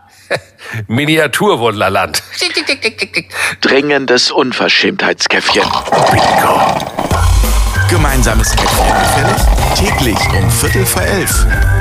Miniaturwunderland. Dringendes Unverschämtheitskäffchen. Bingo. Gemeinsames Käffchen gefällig? Täglich um 11:45.